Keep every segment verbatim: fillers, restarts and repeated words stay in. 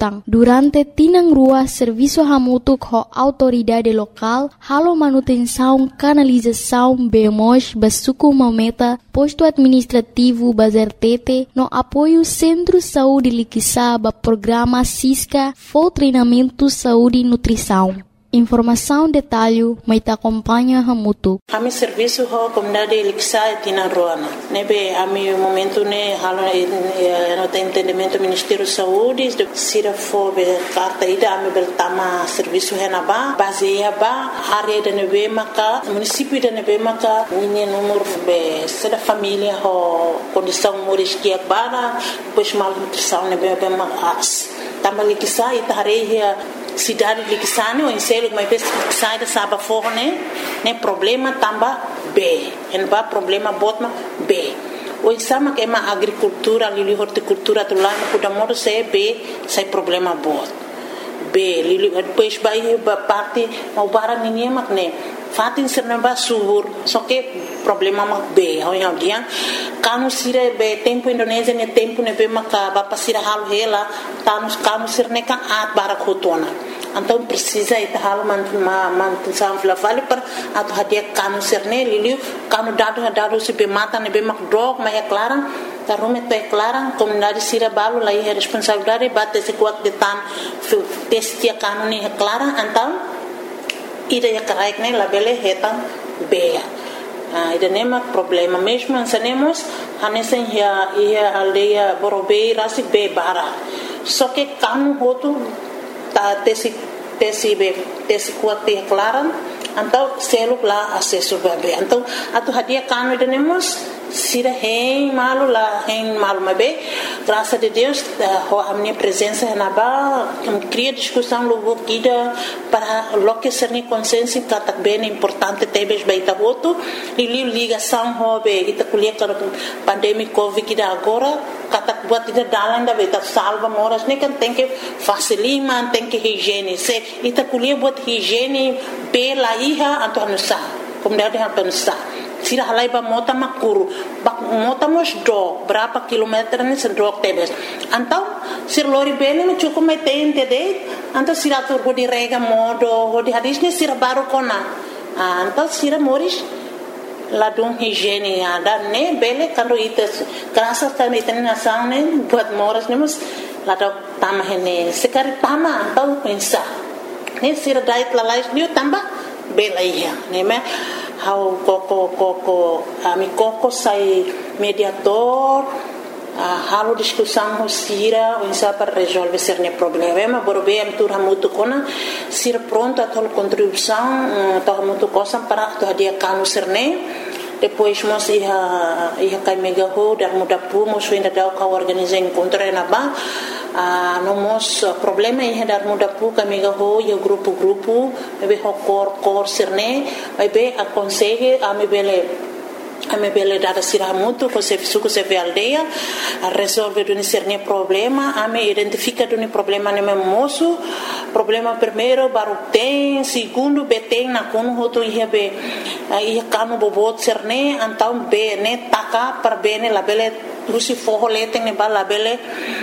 utang. Durante tinang rua serviço hamutuk ho autoridade local, halo manutenção canalização bemos basuku mameta posto administrativo Bazartete no apoio Centro Saúde Liquissaba programa Cisca for treinamento saúde e nutrição. Informação detalhe, mas te acompanha Hamutu. A meu serviço a comunidade Liquissá e na Ruana. Nebe a meu momento ne halo no tem entendimento do Ministério da Saúde, se for carta ida a meu tama serviço renaba, baseia ba área da nebe maka, município da nebe maka, ninguém número be se da família ho condição moris que bara, depois malnutrição nebe be mas tama Liquissá e tareia cidade de Liquissane, o enselo que mais sai da saba forne, né problema tamba B, en ba problema botma B. O exame que é uma agricultura, ali horticultura do lá no cuidado se B, sai problema bot. B, li depois vai ba parte o bara ninguém mak né. Fatin serna ba subur, só que problema mak B, ho yang dia. Kanu sire be tempo Indonesia ne tempo ne be maka ba pasira hal hela, tanus kanu sirne kan at bara khotona. Então precisa ir hal man man san flavali per atu hadia kanu sirne liliu kanu dado dado se be mata ne be mak drog ma é clara. Tarume to é clara, comunidade sira balo lá é responsabilidade bate se kuat de tan testia kanu ni é clara, então ida ya karaik ne labele hetan beia. Ah, ida nema problema mesmo ansanemos hanesen ya ia aldeia borobei rasi be bara. Só que kanu hotu ta tesi tesi be tesi kuat te clara, então selo lá acesso be. Então atu hadia kanu ida nemos sira hein malu lá hein malu mabe. Graças a Deus a minha presença na ba cria discussão logo guida para lo que ser ni consciência que tá bem importante tebes baita voto e ligação hobe ita kuliah para pandemia covid que agora kata buat ida dalan da beta salva moras ne kan tem que facilima tem que higiene se ita kuliah buat higiene pela iha atau nusa comunidade atau nusa sira halai ba mota makuru ba mota mos do berapa kilometer ni sendok tebes antau sir lori bene no cukup mai tente de antau sira tur go di rega modo go di hadis ni sira baru kona antau sira moris ladung higiene ada ne bele kando ites krasa kan iten na saune buat moras nemos ladok tama hene sekari tama antau pensa ne sira dait lalais niu tamba bela ia ne me how koko koko ami koko sai mediador halo discussão sira o insa para resolver cerne problema borbe am tur hamutu kona sira pronto a tol contribuição to hamutu cosa para to dia kanu cerne depois mos ia ia kai mega ho dar muda pu mos ainda da ka organizar encontro na ba a no mos problema ia dar muda pu ka mega ho yo grupo grupo be ho cor cor cerne vai be aconselhe a me bele a me bele dada sira muito com se suco se ve aldeia a resolver do cerne problema a me identifica do problema ne moço problema primeiro baru tem segundo beteng na kono hoto ia be ia kanu bobot cerne então be ne taka para bene la bele Lucy forro lete ne bala bele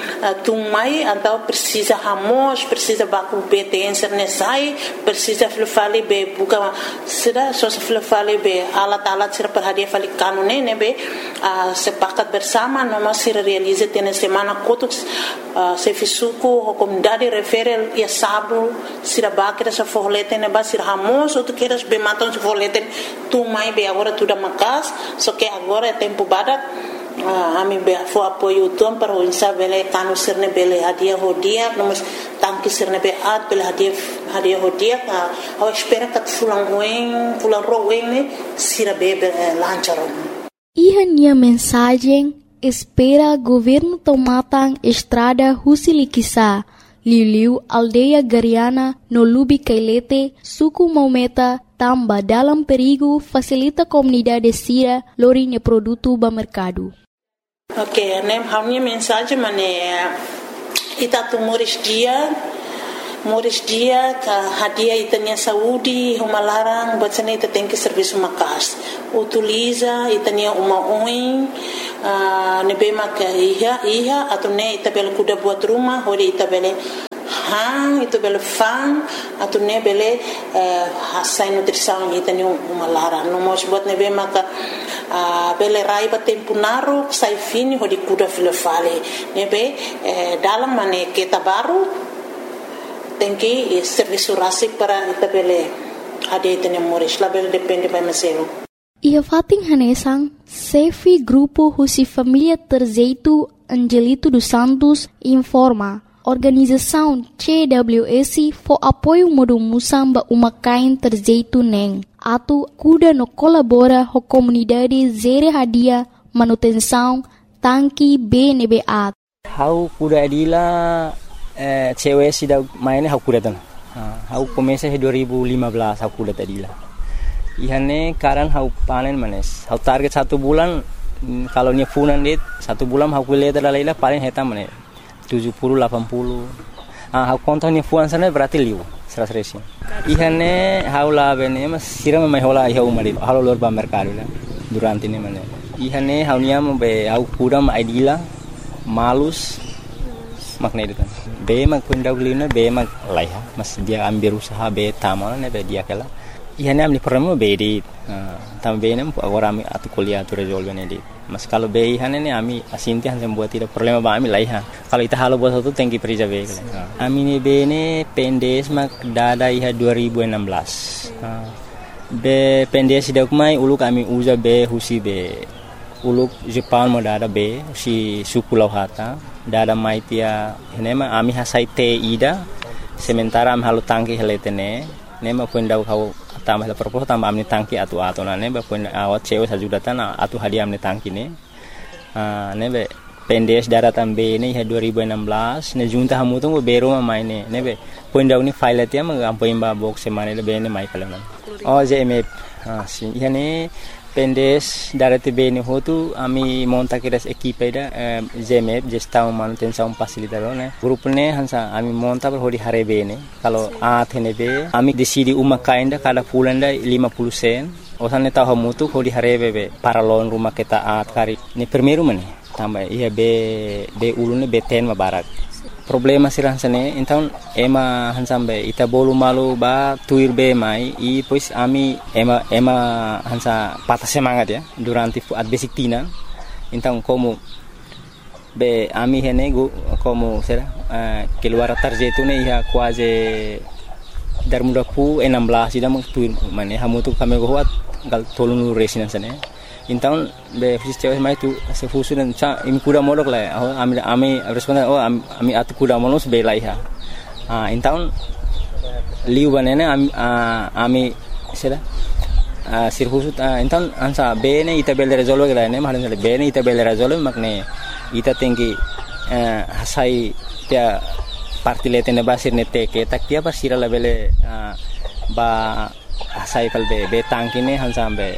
tumai então precisa ramos precisa baku beten cerne sai precisa flufali be buka sida só se flufali be alat alat sira per hadia fali kanu ne ne be sepakat bersama noma sira realize tene semana kotuk se fisuku o comunidade refere ia sabu sira bakira sa forro lete ne ba sira ramos ou tu queres be matam se forro lete tumai be agora tudo macas só que agora é tempo badat a mim be fo apoio tom para o insa bele kanu sirne bele hadia hodia nós tanque sirne be at bele hadia hadia hodia a espera que fulan ruim fulan ruim ne sira bebe lancharo Iha nia mensagem espera governo tomatan estrada Husiliquissá Liliu aldeia Gariana no Lubi Kailete suku Maumeta tamba dalam perigo facilita comunidade sira lorinha produto ba mercado. Ok, né, a minha mensagem mané ita tu moris dia moris dia ka hadia itanya saúde uma larang buat sana ita tem que serviço makas utiliza itanya uma oin uh, nebe maka iha iha atau ne ita bel kuda buat rumah hori ita bele hang itu bele fang atau ne bele hasai nutrição ita ni umalara no mos buat ne be maka bele rai ba tempo naru sai fini ho di kuda file fale ne be dalam mane kita baru tengki serviço rasik para ita bele ade ita ne moris la bele depende ba mesero. Ia fating hanesang Sefi Grupo Husi Família Terzeitu Angelito dos Santos informa Organização C W S for apoio modo musamba umakain Terzeitu neng atu kuda no colabora ho comunidade zere hadia manutenção tanki B N B A. Hau kuda adila eh, C W S da maine hau kuda tan. Hau komesa he dua ribu lima belas hau kuda adila. Ihane karan hau panen manes. Hau target satu bulan kalau nya funan dit satu bulan hau kuliah terlaila paling heta manes tujuh puluh delapan puluh. Ah hau kontonnya fuan sana berarti liu seratus resi. Ihane hau la bene mas siram mai hola iha umari. Halo lor ba mercado la durante ini manes. Ihane hau nya be hau kuda ma idila malus makna itu kan. Be mak kundau lina be mak laiha mas dia ambil usaha be tamal ne be dia kala. Ihane amni problema be di tam be nem agora ami atu kuliah tu resolve ne di. Mas kalau be ihane ne ami asinti han buat tidak problema ba ami laiha. Kalau ita halo buat satu tengki perija be. Ami ne be ne pendes mak dada iha dua ribu enam belas. Be pendes dak mai uluk ami uza be husi be. Uluk Jepang mo dada be si suku lauhata dada mai tia henema ami hasai te ida sementara am halu tangki heletene nema pun dau kau tambah la propos tambah amni tangki atu atu na nebe pun awat cewe sajudatan atu hadiah amni tangki ne ah nebe pendes daratan be ne dua ribu enam belas ne junta hamu tu bero ma maine nebe pun dau ni file tia ma ampoin ba box semane le be ne mai kalan oh J M F ah si yani pendes darate be ne hotu ami monta kiras equipe da J M F gestão manutenção facilitador ne grupo ne hansa ami monta per hodi hare be ne kalau a thene be ami decidi uma kainda kada pulanda lima puluh sen osane tahu mutu hodi hare be para lon rumah kita at kari ni primeiro mane tambah iya be be ulune be ten ma barak problema sirah sane então ema hansambe ita bolu malu ba tuir be mai i pois ami ema ema hansa patah semangat ya durante at basic tina então como be ami hene go como será uh, keluar tarjetu ne ya quase dar muda pu enam belas ida mung tuir mane hamu tu kami go wat gal tolunu resina sane então be fiz cewek mai tu se fusu dan cha im kuda modok la oh ami ami responda oh ami atu kuda monos be laiha ah então liu banene ami ami sera sir fusu então ansa be ne ita bel resolve la ne malan be ne ita bel resolve makne ita tinggi hasai tia parti letene basir ne te ke tak tia basira la bele ba hasai kal be be tangkine hansa be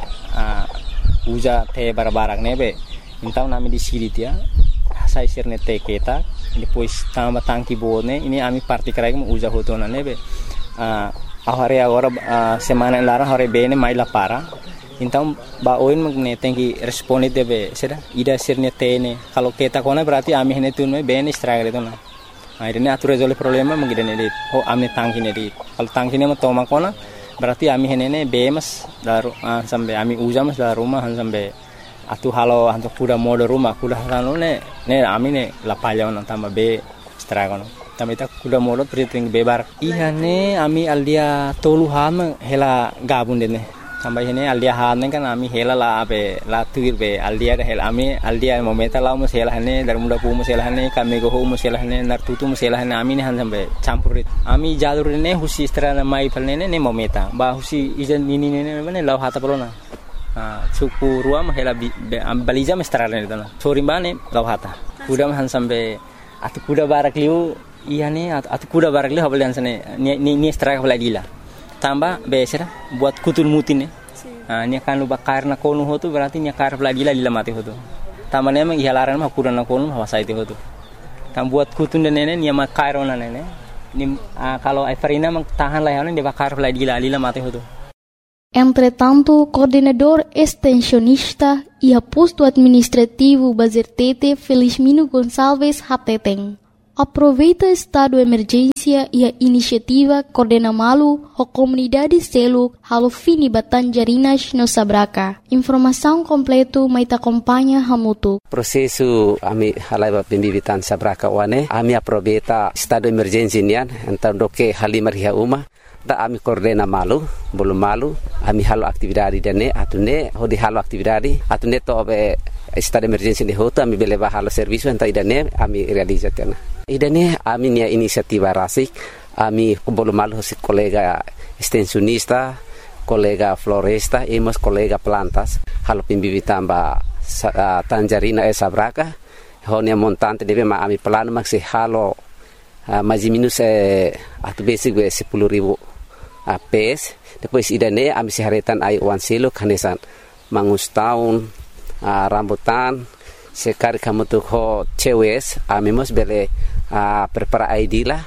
uja te barbarak nebe então nami di siri tia sai sirne te keta depois tamba tangki bone ini ami parti krai mo uja hotona nebe a ahare agora semana lara hore bene mai la para então ba oin magne tenki responde debe sera ida sirne te ne kalau keta kona berarti ami hene tun me bene struggle itu na akhirnya atu resolve problema mengidene di ho amne tangki ne di kalau tangki ne mo toma kona berarti ami henene bemas daru uh, sampai ami uja mas dalam rumah sampai atu halo hantu kuda modo rumah kuda halo ne ne ami ne la palya on tambah be stragono tambah ita kuda modo priting bebar ihane ami aldia tolu ham hela gabun dene tambah hene aldia han kan ami hela la be la tuir be aldia da hela ami aldia momenta la mus hela hane dar muda pu mus hela hane kami go ho mus hela hane nar tutu mus hela hane ami ne han sampai campurit ami jalur ne husi strana mai palne ne momenta ba husi ijan nini ne ne law hata polona ah suku ruam hela balija mestrana ne dana sorimbane law hata kuda han sampai atu kuda barak liu ihane atu kuda barak liu habal sane ni ni straka baladila tambah besera buat kutul mutin ne ah ni kan lu bakar na konu hotu berarti ni kar lagi la lila mati hotu tambah ne mang ihalaran mah kuran na konu hawasa itu hotu tam buat kutun dan nene ni ma kairona nene ni kalau Everina mang tahan lah dia bakar lagi la lila mati hotu. Entretanto, coordenador extensionista e aposto administrativo Bazertete Felizmino Gonçalves Hateteng Aproveita estado de emergência e a iniciativa coordena malu a comunidade seluk halo fini batanjarinas no Sabraca. Informação completo mai te acompanha hamutu. Prosesu ami halaiba pembibitan Sabraca wane ami aproveita estado de emergência nian então do que halimar ria uma da ami coordena malu bolu malu ami halo atividade dane atune hodi halo atividade atune to be estado de emergência de hoto ami beleva halo serviço então idane ami realiza tena idane ami nia inisiativa rasik ami bolu malu hosi colega extensionista colega floresta e mas colega plantas halo pembibitan ba uh, Tanjarina e Sabraca honia montante deve ma ami plano maxi halo uh, mais minus eh, atu basic we sepuluh ribu uh, pes depois idane ami seharetan ai wan silo kanesan mangus tahun uh, rambutan sekali kamu tuh ho cewes ami mos bele uh, prepara I D lah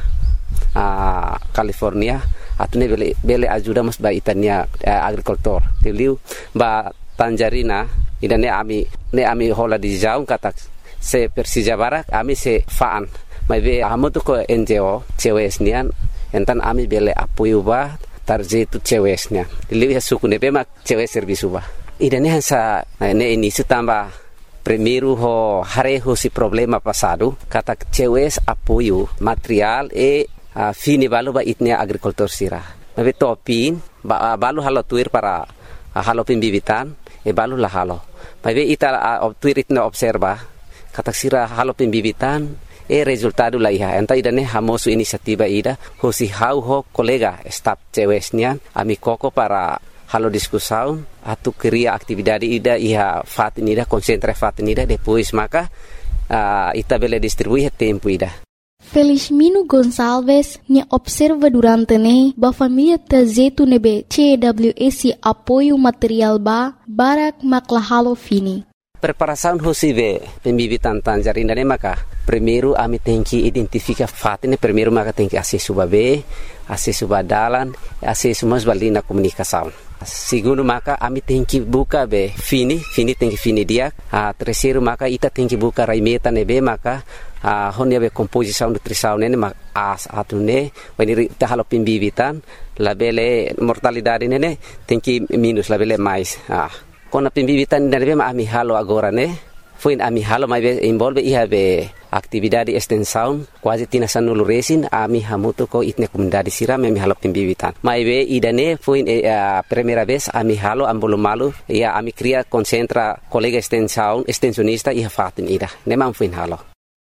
uh, California atune bele bele ajuda mos ba itania uh, agricultor tiliu ba Tanjarina idane ami ne ami hola di jaung kata se Persija Barat ami se faan mai be amu tu ko N G O cewes nian entan ami bele apoio ba tarje tu cewes nian liu ya suku ne be mak cewes servisu ba idane hansa ne ini sutamba primeiro ho hareho si problema passado kata cewes apoio material e uh, fini balu ba itnia agricultor sira mai be topin ba balu halo tuir para uh, halo pembibitan e balu la halo mai be ita uh, tuir itna observa kata sira halo pembibitan e resultado la iha enta idane hamosu inisiativa ida hosi hau ho kolega staff cewesnya ami koko para halo discussão atu cria atividade ida iha fatin ida concentra fatin ida depois maka uh, ita bele distribuir tempo ida. Felizmino Gonçalves ne observa durante ne ba família tazetu nebe C W S apoio material ba barak maklahalo fini. Preparação hosive pembibitan Tanjarina ne maka primeiro ami tem que identificar fatin primeiro maka tem que acesso ba be acesso ba dalan acesso mas balina comunicação. Segundo maka ami tem que buka be fini fini tem que fini dia a terceiro maka ita tem que buka raimeta nebe maka a honia be composição nutrição nene mak as atune when ita halo pembibitan labele mortalidade nene tem que minus labele mais ah kona pembibitan nebe ma ami halo agora ne foi ami halo mai be involve iha be atividade extensão quase tina sanulu resin ami hamuto ko itne comunidade sira ami halo pembibitan mai be idane foi a primeira vez ami halo ambolo malu ia ami cria concentra colega extensão extensionista iha fatin ida nemam foi halo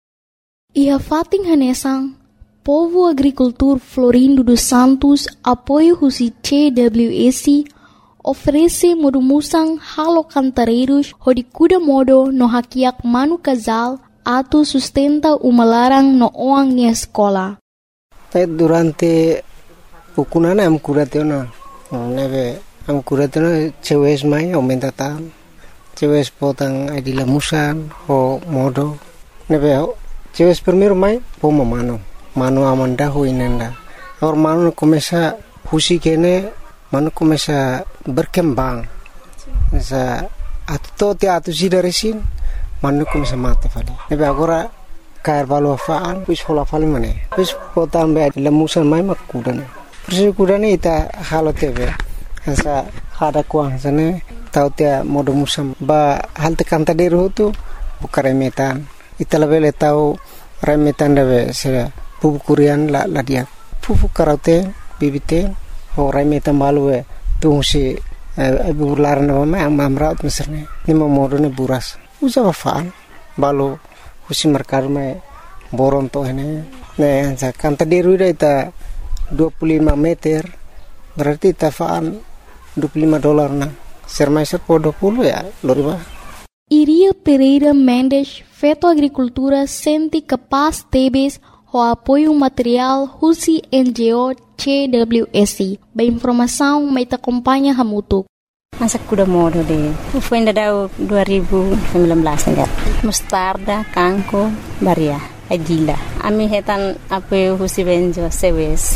iha fatin hanesang povo agricultor Florindo dos Santos apoio husi C W S oferece modumusang halo cantareiros hodi kuda modo no hakiak manu casal atu sustenta uma larang no oang ni escola. Durante ukunana am kuratena neve am kuratena cewes mai aumenta tan cewes potang adila musan ho modo neve cewes primeiro mai poma mano mano amanda ho inenda or mano começa husi kene mano começa berkembang sa atto te atu sidaresin mano começa mata fali nebe agora cair valo faan pus hola fali mane pus potan be lemusan mai makudane persi kudane ita halo tebe sa hada kuang sane tau te modo musam ba halte kanta deru tu bukare metan ita lebele tau remetan debe se pupu kurian la la dia pupu karate bibite orang metan balu e tungsi ibu laran nama am amrat meserne ni mamorone buras usa faan balu husi merkar me boron to ini ne sa kanta deru ita dua puluh lima meter berarti ta faan dua puluh lima dolar na sermai serpo dua puluh ya loriba. Iria Pereira Mendes feto agricultura sente capaz tebes o apoio material husi N G O C W S. Ba informação mai te acompanha hamutu. Masa kuda modo de. Foi ainda dua ribu sembilan belas enggak. Mustarda, kangko, baria, agila. Ami hetan apoio husi benjo sewes.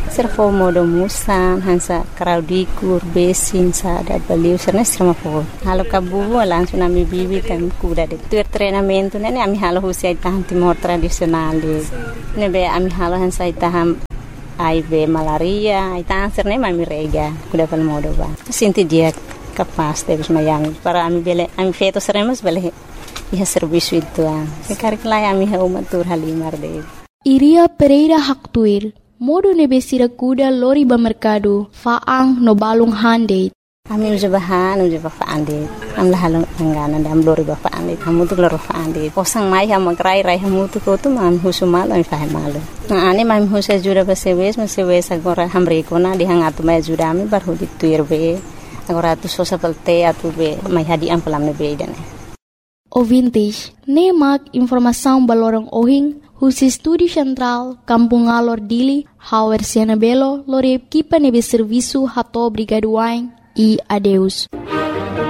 Servo modo musan, hansa karaudikur, besin, sa ada beliau serna serma po. Halo kabu langsung kami bibi tam kuda de. Tuer treinamento nene ami halo husia taham timor tradisional de. Nebe ami halo hansa taham I B malaria, itang serne mami rega kuda pal modo ba. Sinti dia kapas de bis mayami para ami bele ami feto seremos bele iha serviço itu ah. Sekarang lai ami ha umatur halimar de. Iria Pereira Haktuir modo nebesira kuda lori ba merkado faang no balung hande. Ami uja bahan uja ba faande. Am la halong angana dam lori ba faande. Kamu tu lori faande. Posang mai ha magrai rai hamu tu ko tu mam husumal ami fahe malu. Na ani mam husa jura ba sewes ma sewes agora hamre ko na di hangatu mai jura ami bar hudi tuir be. Agora tu sosa pelte atu be mai hadi am pelam ne be dane. O vintage, nemak informação balorong ohing, husi Estúdio Central, Kampung Alor Dili, Hauer Sianabelo, lore equipa nebe serviço hato brigaduain e adeus.